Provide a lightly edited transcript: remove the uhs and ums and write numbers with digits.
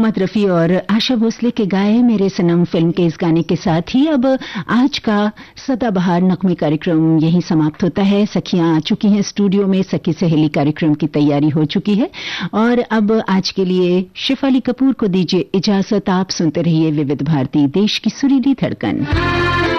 मोहम्मद रफ़ी और आशा भोसले के गाए मेरे सनम फिल्म के इस गाने के साथ ही अब आज का सदाबहार नगमे कार्यक्रम यहीं समाप्त होता है। सखियां आ चुकी हैं स्टूडियो में, सखी सहेली कार्यक्रम की तैयारी हो चुकी है और अब आज के लिए शिफाली कपूर को दीजिए इजाजत। आप सुनते रहिए विविध भारती, देश की सुरीली धड़कन।